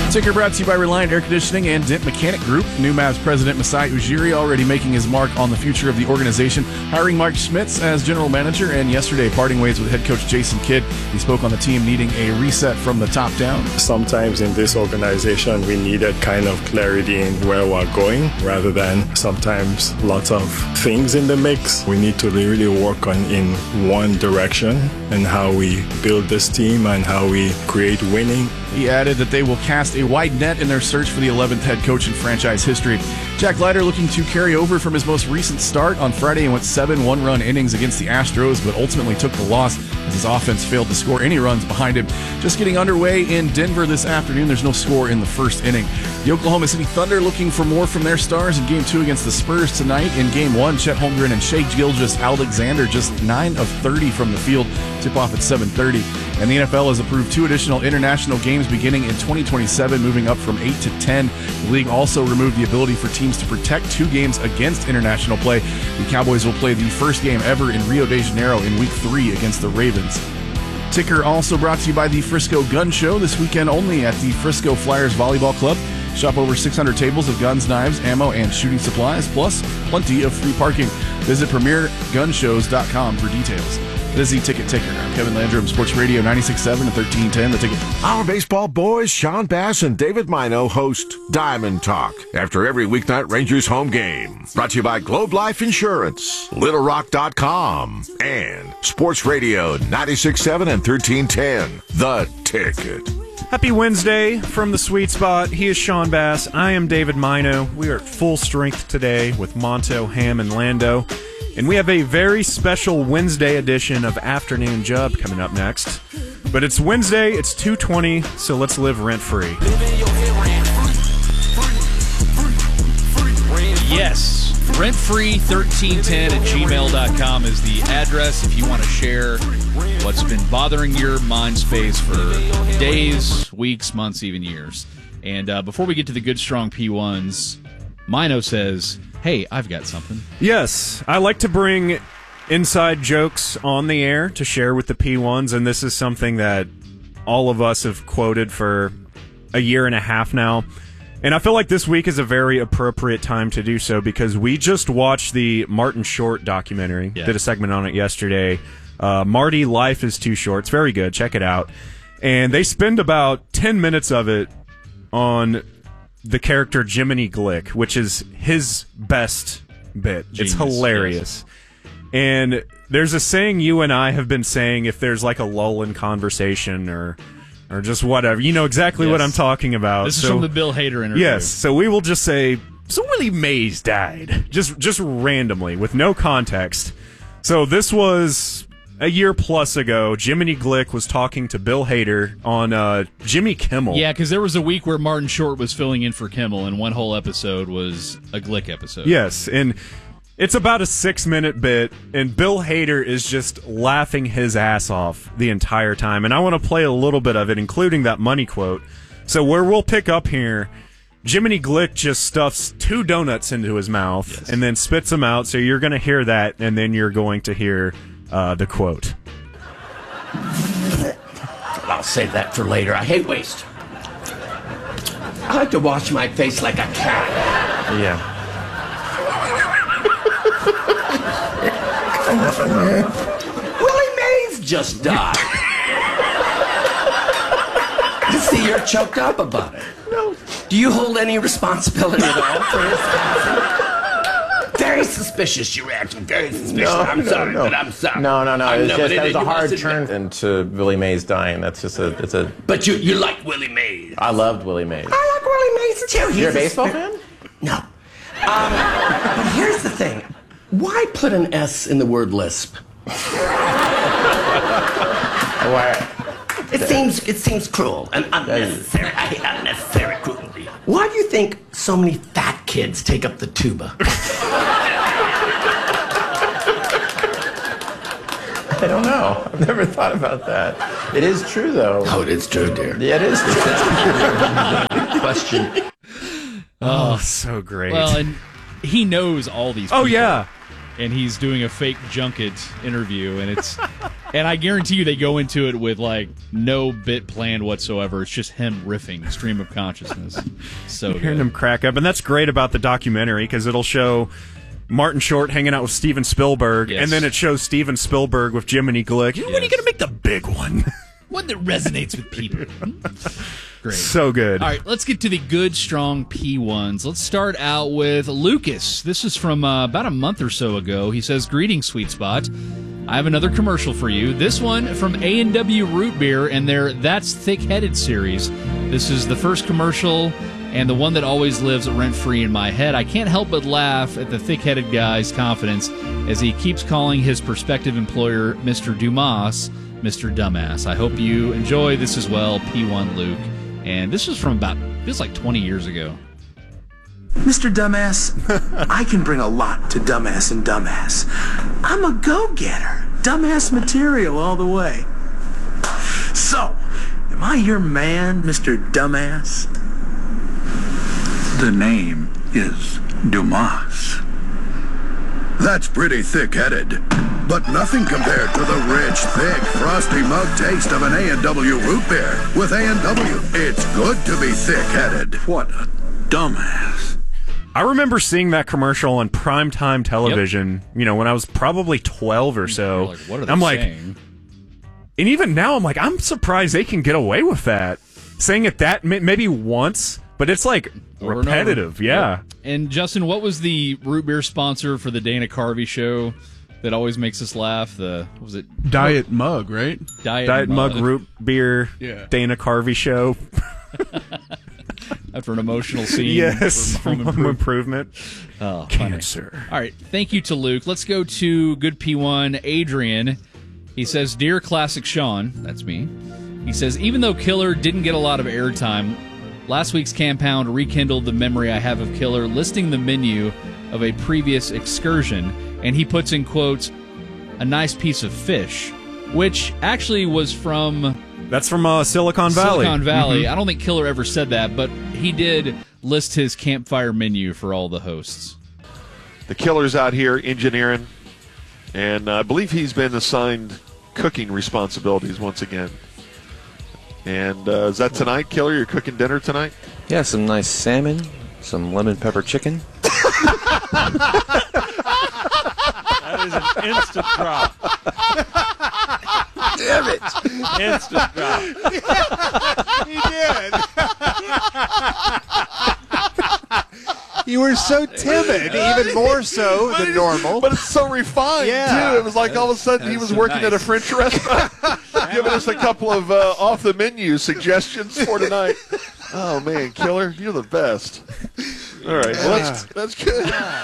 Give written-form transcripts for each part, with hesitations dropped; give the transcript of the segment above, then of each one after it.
Ticker brought to you by Reliant Air Conditioning and Dent Mechanic Group. New Mavs president Masai Ujiri already making his mark on the future of the organization, hiring Mark Schmitz as general manager, and yesterday parting ways with head coach Jason Kidd. He spoke on the team needing a reset from the top down. Sometimes in this organization, we needed kind of clarity in where we're going rather than sometimes lots of things in the mix. We need to really work on in one direction and how we build this team and how we create winning. He added that they will cast a wide net in their search for the 11th head coach in franchise history. Jack Leiter looking to carry over from his most recent start on Friday and went 7 one-run innings against the Astros, but ultimately took the loss as his offense failed to score any runs behind him. Just getting underway in Denver this afternoon. There's no score in the first inning. The Oklahoma City Thunder looking for more from their stars in Game 2 against the Spurs tonight. In Game 1, Chet Holmgren and Shai Gilgeous-Alexander just 9 of 30 from the field. Tip-off at 7:30. And the NFL has approved 2 additional international games beginning in 2027, moving up from 8 to 10. The league also removed the ability for teams to protect 2 games against international play. The Cowboys will play the first game ever in Rio de Janeiro in Week 3 against the Ravens. Ticker also brought to you by the Frisco Gun Show, this weekend only at the Frisco Flyers Volleyball Club. Shop over 600 tables of guns, knives, ammo, and shooting supplies, plus plenty of free parking. Visit premiergunshows.com for details. This is the Ticket Ticker. I'm Kevin Landrum, Sports Radio 96.7 and 1310. The Ticket. Our baseball boys, Sean Bass and David Mino, host Diamond Talk after every weeknight Rangers home game. Brought to you by Globe Life Insurance, LittleRock.com, and Sports Radio 96.7 and 1310. The Ticket. Happy Wednesday from the Sweet Spot. He is Sean Bass. I am David Mino. We are at full strength today with Monto, Ham, and Lando. And we have a very special Wednesday edition of Afternoon Jub coming up next. But it's Wednesday, it's 2:20, so let's live rent-free. Yes, rentfree1310@gmail.com is the address if you want to share what's been bothering your mind space for days, weeks, months, even years. And before we get to the good, strong P1s, Mino says, hey, I've got something. Yes, I like to bring inside jokes on the air to share with the P1s, and this is something that all of us have quoted for a year and a half now. And I feel like this week is a very appropriate time to do so because we just watched the Martin Short documentary. Yeah. Did a segment on it yesterday. Marty, Life is Too Short. It's very good. Check it out. And they spend about 10 minutes of it on the character Jiminy Glick, which is his best bit. Genius, it's hilarious. Yes. And there's a saying you and I have been saying if there's like a lull in conversation or just whatever. You know exactly what I'm talking about. This is from the Bill Hader interview. Yes, so we will just say, so Willie Mays died. Just randomly, with no context. So this was a year plus ago. Jiminy Glick was talking to Bill Hader on Jimmy Kimmel. Yeah, because there was a week where Martin Short was filling in for Kimmel, and one whole episode was a Glick episode. Yes, and it's about a 6-minute bit, and Bill Hader is just laughing his ass off the entire time. And I want to play a little bit of it, including that money quote. So where we'll pick up here, Jiminy Glick just stuffs 2 donuts into his mouth and then spits them out. So you're going to hear that, and then you're going to hear the quote. I'll save that for later. I hate waste. I like to wash my face like a cat. Yeah. Willie Mays just died. You see, you're choked up about it. No. Do you hold any responsibility at all for his passing? Very suspicious, your reaction. Very suspicious. I'm sorry. But I'm sorry. No. That was a hard turn into Willie Mays dying. That's just it's a. But you like Willie Mays. I loved Willie Mays. I like Willie Mays too. You're a baseball fan? No. But here's the thing. Why put an S in the word lisp? Why? It seems cruel and unnecessary. I hate unnecessary cruelty. Why do you think so many fat kids take up the tuba? I don't know. I've never thought about that. It is true, though. Oh, it is true, dear. Yeah, it is true. Question. Oh, so great. Well, and he knows all these people. Oh, yeah. and he's doing a fake junket interview, and it's and I guarantee you they go into it with like no bit planned whatsoever. It's just him riffing stream of consciousness. So Hearing him crack up, and that's great about the documentary because it'll show Martin Short hanging out with Steven Spielberg, Yes. and then it shows Steven Spielberg with Jiminy Glick. When are you going to make the big one? one that resonates with people. Great. So good. All right, let's get to the good, strong P1s. Let's start out with Lucas. This is from about a month or so ago. He says, "Greetings, Sweet Spot. I have another commercial for you. This one from A&W Root Beer and their That's Thick-Headed series. This is the first commercial and the one that always lives rent-free in my head. I can't help but laugh at the thick-headed guy's confidence as he keeps calling his prospective employer Mr. Dumas Mr. Dumbass. I hope you enjoy this as well, P1 Luke." And this was from feels like 20 years ago. Mr. Dumbass, I can bring a lot to Dumbass and Dumbass. I'm a go-getter. Dumbass material all the way. So, am I your man, Mr. Dumbass? The name is Dumas. That's pretty thick-headed, but nothing compared to the rich, thick, frosty mug taste of an A&W root beer. With A&W, it's good to be thick-headed. What a dumbass. I remember seeing that commercial on primetime television, when I was probably 12 or so. Like, what are they I'm saying? And even now, I'm like, I'm surprised they can get away with that. Saying it that maybe once, but it's like Over and repetitive, over. yeah. Yep. And Justin, what was the root beer sponsor for the Dana Carvey show that always makes us laugh? What was it? Diet Mug, right? Diet Mug root beer, Yeah. Dana Carvey show. After an emotional scene. Yes, from Home Improvement. Oh, Cancer. funny. All right, thank you to Luke. Let's go to good P1, Adrian. He says, "Dear Classic Sean," that's me. He says, "Even though Killer didn't get a lot of airtime, last week's Campound rekindled the memory I have of Killer listing the menu of a previous excursion," and he puts in quotes, "a nice piece of fish," which actually was from... That's from Silicon Valley. Silicon Valley. Mm-hmm. I don't think Killer ever said that, but he did list his campfire menu for all the hosts. The Killer's out here engineering, and I believe he's been assigned cooking responsibilities once again. And is that tonight, Killer? You're cooking dinner tonight? Yeah, some nice salmon, some lemon pepper chicken. That is an instant drop. Damn it! Instant drop. He did. You were so timid, even more so than normal. But it's so refined, Yeah. too. It was like all of a sudden he was working at a French restaurant, giving us a couple of off-the-menu suggestions for tonight. Oh, man, Killer, you're the best. All right, well, that's good.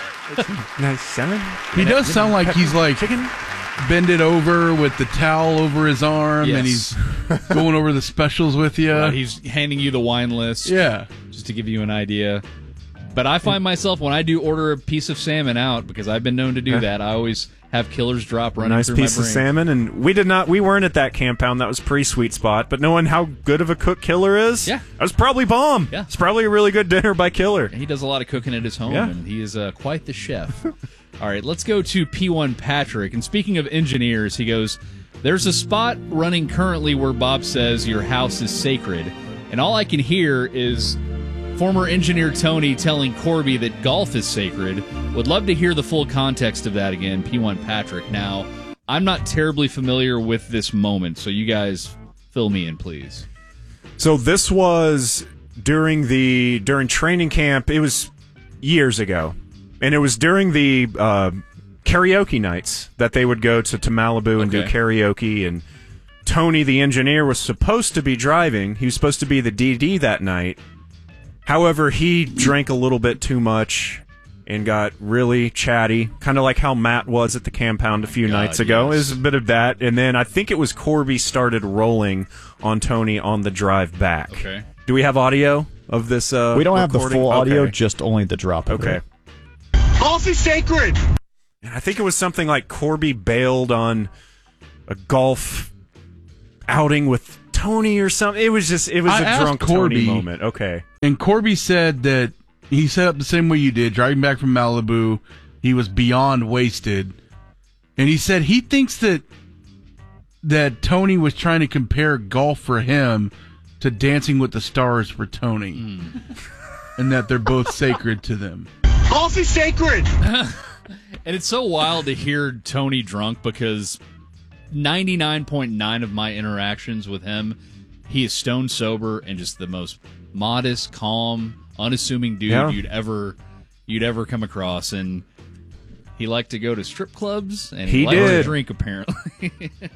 Nice salmon. He does sound like he's like bended over with the towel over his arm, and he's going over the specials with you. Right, he's handing you the wine list. Yeah. Just to give you an idea. But I find myself, when I do order a piece of salmon out, because I've been known to do that, I always have Killer's drop running Nice through piece my of brain. salmon, and we weren't at that Campound. That was pre-Sweet Spot, but knowing how good of a cook Killer is, Yeah. that was probably bomb. Yeah. It's probably a really good dinner by Killer. He does a lot of cooking at his home, Yeah. and he is quite the chef. All right, let's go to P1 Patrick. And speaking of engineers, he goes, "There's a spot running currently where Bob says your house is sacred, and all I can hear is former engineer Tony telling Corby that golf is sacred. Would love to hear the full context of that again, P1 Patrick." Now, I'm not terribly familiar with this moment, so you guys fill me in, please. So this was during training camp. It was years ago, and it was during the karaoke nights that they would go to Malibu and do karaoke. And Tony, the engineer, was supposed to be driving. He was supposed to be the DD that night. However, he drank a little bit too much and got really chatty, kind of like how Matt was at the Campound a few nights ago. yes. It was a bit of that. And then I think it was Corby started rolling on Tony on the drive back. Okay. Do we have audio of this We don't have the recording? full audio, Okay. just only the drop of Okay. it. Golf is sacred. And I think it was something like Corby bailed on a golf outing with Tony or something. It was a asked drunk Corby, Tony moment. Okay. And Corby said that he set up the same way you did, driving back from Malibu, he was beyond wasted. And he said he thinks that Tony was trying to compare golf for him to Dancing with the Stars for Tony. And that they're both sacred to them. Golf is sacred! And it's so wild to hear Tony drunk because 99.9 of my interactions with him, he is stone sober and just the most modest, calm, unassuming dude you'd ever come across. And he liked to go to strip clubs and he liked to drink, apparently.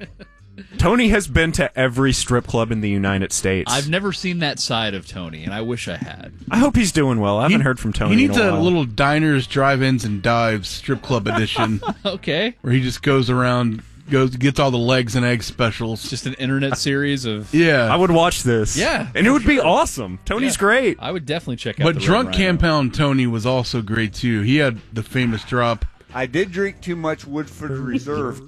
Tony has been to every strip club in the United States. I've never seen that side of Tony, and I wish I had. I hope he's doing well. I haven't heard from Tony. He needs in a a while. little diners, drive-ins, and dives strip club edition. Okay. Where he just goes around, gets all the legs and eggs specials. Just an internet series of... Yeah. I would watch this. Yeah. And it would be awesome. Tony's great. I would definitely check out But the Drunk Red Rhino. Compound Tony was also great, too. He had the famous drop. I did drink too much Woodford Reserve.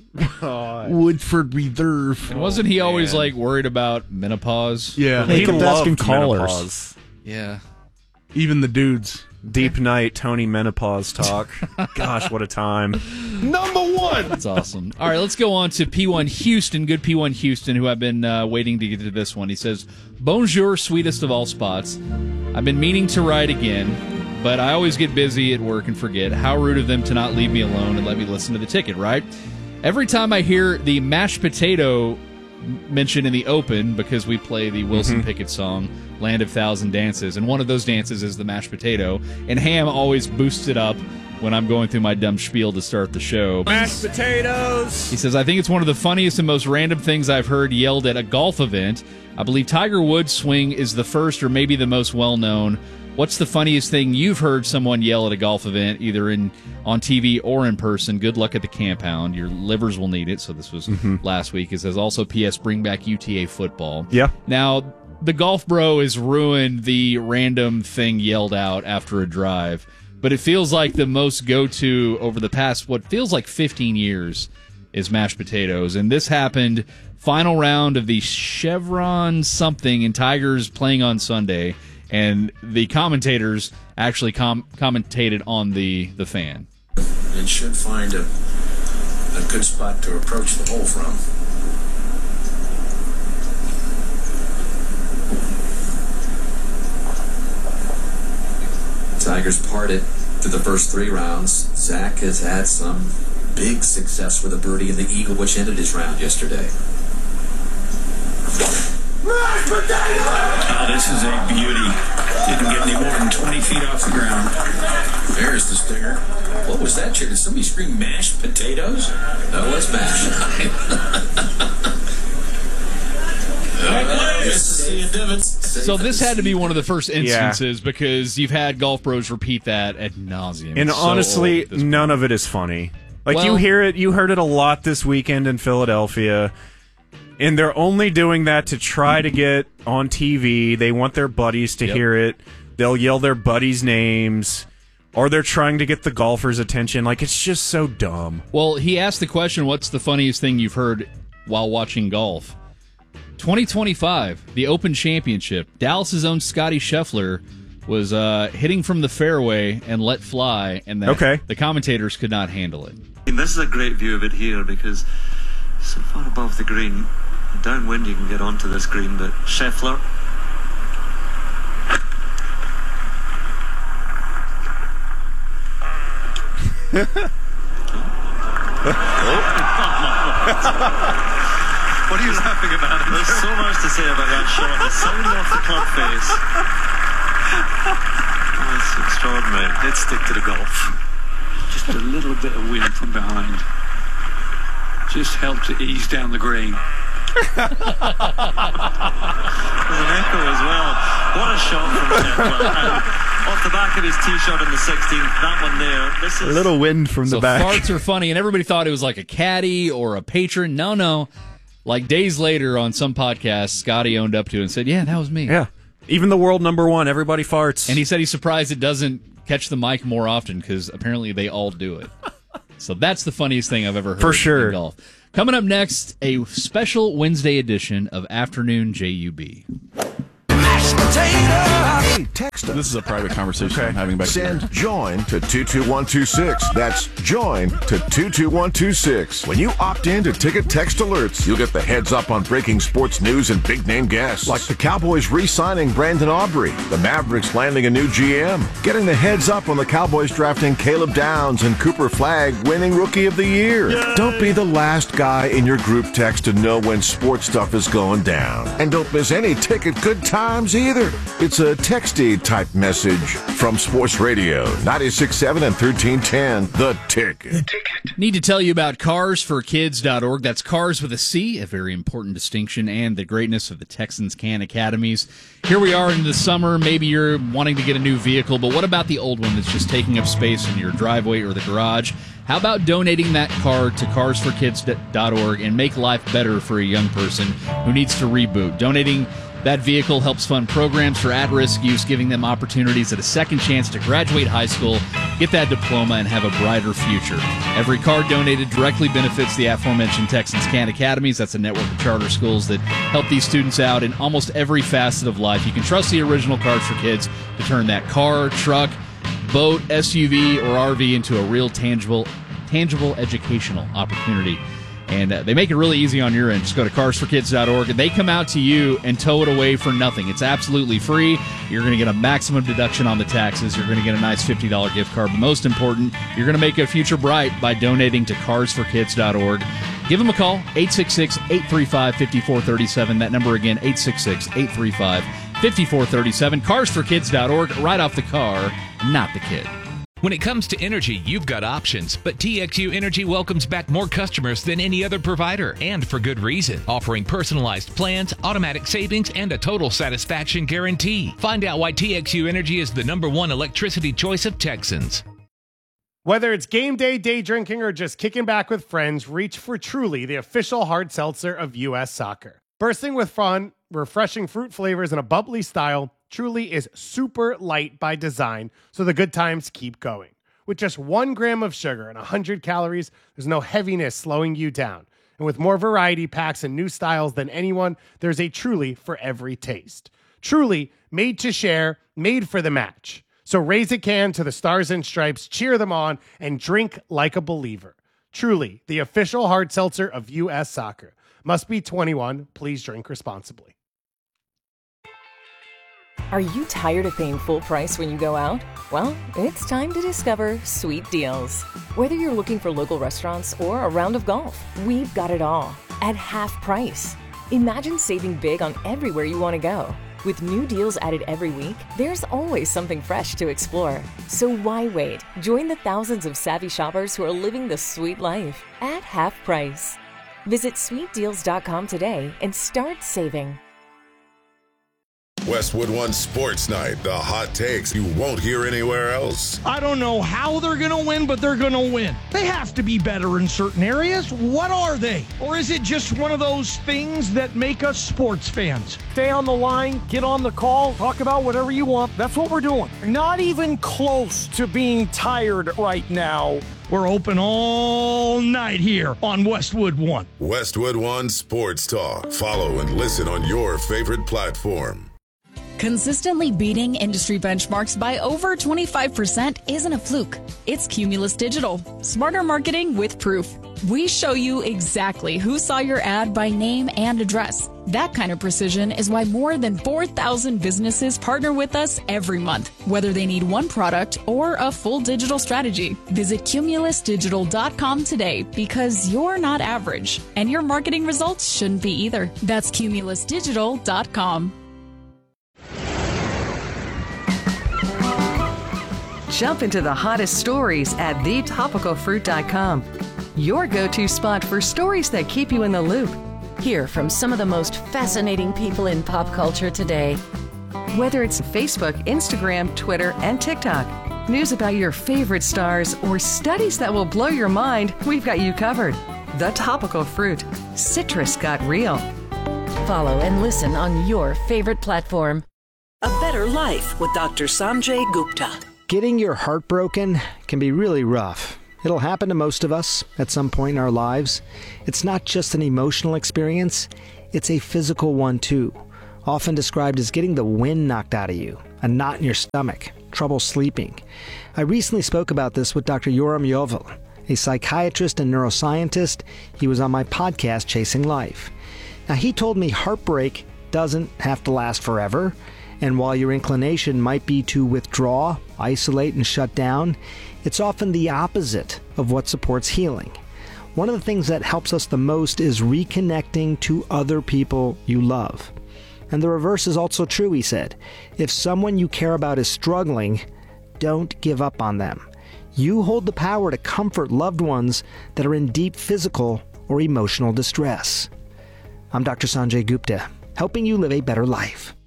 Woodford Reserve. And wasn't he always like worried about menopause? Yeah. He kept loved asking callers. menopause. Yeah. Even the dudes. Deep night Tony menopause talk. Gosh, what a time. Number one. That's awesome. All right, let's go on to P1 Houston. Good P1 Houston, who I've been waiting to get to this one. He says, "Bonjour, sweetest of all spots. I've been meaning to write again, but I always get busy at work and forget. How rude of them to not leave me alone and let me listen to the ticket, right? Every time I hear the mashed potato mentioned in the open, because we play the Wilson Pickett song, Land of Thousand Dances, and one of those dances is the mashed potato, and Ham always boosts it up when I'm going through my dumb spiel to start the show. Mashed potatoes! He says, I think it's one of the funniest and most random things I've heard yelled at a golf event. I believe Tiger Woods' swing is the first or maybe the most well-known. What's the funniest thing you've heard someone yell at a golf event, either on TV or in person? Good luck at the compound. Your livers will need it. So this was last week. It says also, P.S. bring back UTA football. Yeah. Now, the golf bro has ruined the random thing yelled out after a drive, but it feels like the most go-to over the past, what feels like 15 years, is mashed potatoes. And this happened final round of the Chevron something, and Tigers playing on Sunday. And the commentators actually commentated on the fan. It should find a good spot to approach the hole from. Tigers parted through the first 3 rounds. Zach has had some big success with a birdie and the eagle, which ended his round yesterday. Oh, this is a beauty. Didn't get any more than 20 feet off the ground. There's the stinger. What was that, chicken? Did somebody scream mashed potatoes? No, it was mashed. So this had to be one of the first instances because you've had golf bros repeat that ad nauseum. And It's so honestly, old at this none of it is funny. Like, Well- you heard it a lot this weekend in Philadelphia. And they're only doing that to try to get on TV. They want their buddies to hear it. They'll yell their buddies' names. Or they're trying to get the golfers' attention. Like, it's just so dumb. Well, he asked the question, what's the funniest thing you've heard while watching golf? 2025, the Open Championship. Dallas's own Scotty Scheffler was hitting from the fairway and let fly, and the commentators could not handle it. And this is a great view of it here because so far above the green, downwind you can get onto this green, but Scheffler What are you laughing about? There's so much to say about that shot. The sound off the club face. Oh, it's extraordinary. Let's stick to the golf. Just a little bit of wind from behind. Just helped to ease down the green. There's an echo as well. What a shot from Scheffler. And off the back of his tee shot in the 16th, that one there. This is A little wind from the back. Farts are funny, and everybody thought it was like a caddy or a patron. No. Like days later on some podcast, Scotty owned up to it and said, yeah, that was me. Yeah. Even the world number one, everybody farts. And he said he's surprised it doesn't catch the mic more often because apparently they all do it. So that's the funniest thing I've ever heard For sure. in golf. Coming up next, a special Wednesday edition of Afternoon JUB. Hey, text us. This is a private conversation I'm having back Send here. JOIN to 22126. That's JOIN to 22126. When you opt in to Ticket Text Alerts, you'll get the heads up on breaking sports news and big-name guests, like the Cowboys re-signing Brandon Aubrey, the Mavericks landing a new GM, getting the heads up on the Cowboys drafting Caleb Downs and Cooper Flagg winning Rookie of the Year. Yay! Don't be the last guy in your group text to know when sports stuff is going down. And don't miss any Ticket Good Times either. It's a texty type message from Sports Radio 96.7 and 1310, The Ticket. Need to tell you about carsforkids.org. That's cars with a C, a very important distinction, and the greatness of the Texans Can Academies. Here we are in the summer. Maybe you're wanting to get a new vehicle, but what about the old one that's just taking up space in your driveway or the garage? How about donating that car to carsforkids.org and make life better for a young person who needs to reboot? Donating that vehicle helps fund programs for at-risk youth, giving them opportunities at a second chance to graduate high school, get that diploma, and have a brighter future. Every car donated directly benefits the aforementioned Texans Can Academies. That's a network of charter schools that help these students out in almost every facet of life. You can trust the original Cars for Kids to turn that car, truck, boat, SUV, or RV into a real tangible educational opportunity. And they make it really easy on your end. Just go to carsforkids.org, and they come out to you and tow it away for nothing. It's absolutely free. You're going to get a maximum deduction on the taxes. You're going to get a nice $50 gift card. But most important, you're going to make a future bright by donating to carsforkids.org. Give them a call, 866-835-5437. That number again, 866-835-5437. Carsforkids.org, right off the car, not the kid. When it comes to energy, you've got options, but TXU Energy welcomes back more customers than any other provider, and for good reason, offering personalized plans, automatic savings, and a total satisfaction guarantee. Find out why TXU Energy is the #1 electricity choice of Texans. Whether it's game day, day drinking, or just kicking back with friends, reach for Truly, the official hard seltzer of U.S. Soccer. Bursting with fun, refreshing fruit flavors, and a bubbly style, Truly is super light by design, so the good times keep going. With just 1 gram of sugar and 100 calories, there's no heaviness slowing you down. And with more variety packs and new styles than anyone, there's a Truly for every taste. Truly, made to share, made for the match. So raise a can to the Stars and Stripes, cheer them on, and drink like a believer. Truly, the official hard seltzer of U.S. Soccer. Must be 21. Please drink responsibly. Are you tired of paying full price when you go out? Well, it's time to discover Sweet Deals. Whether you're looking for local restaurants or a round of golf, we've got it all at half price. Imagine saving big on everywhere you want to go. With new deals added every week, there's always something fresh to explore. So why wait? Join the thousands of savvy shoppers who are living the sweet life at half price. Visit sweetdeals.com today and start saving. Westwood One Sports Night, the hot takes you won't hear anywhere else. I don't know how they're going to win, but they're going to win. They have to be better in certain areas. What are they? Or is it just one of those things that make us sports fans? Stay on the line, get on the call, talk about whatever you want. That's what we're doing. Not even close to being tired right now. We're open all night here on Westwood One. Westwood One Sports Talk. Follow and listen on your favorite platform. Consistently beating industry benchmarks by over 25% isn't a fluke. It's Cumulus Digital. Smarter marketing with proof. We show you exactly who saw your ad by name and address. That kind of precision is why more than 4,000 businesses partner with us every month, whether they need one product or a full digital strategy. Visit cumulusdigital.com today because you're not average, and your marketing results shouldn't be either. That's cumulusdigital.com. Jump into the hottest stories at thetopicalfruit.com. Your go-to spot for stories that keep you in the loop. Hear from some of the most fascinating people in pop culture today. Whether it's Facebook, Instagram, Twitter, and TikTok, news about your favorite stars, or studies that will blow your mind, we've got you covered. The Topical Fruit. Citrus got real. Follow and listen on your favorite platform. A Better Life with Dr. Sanjay Gupta. Getting your heart broken can be really rough. It'll happen to most of us at some point in our lives. It's not just an emotional experience, it's a physical one too, often described as getting the wind knocked out of you. a knot in your stomach, trouble sleeping. I recently spoke about this with Dr. Yoram Yovel, a psychiatrist and neuroscientist. He was on my podcast, Chasing Life. Now, he told me heartbreak doesn't have to last forever, and while your inclination might be to withdraw, isolate, and shut down, it's often the opposite of what supports healing. One of the things that helps us the most is reconnecting to other people you love. And the reverse is also true, he said. If someone you care about is struggling, don't give up on them. You hold the power to comfort loved ones that are in deep physical or emotional distress. I'm Dr. Sanjay Gupta, helping you live a better life.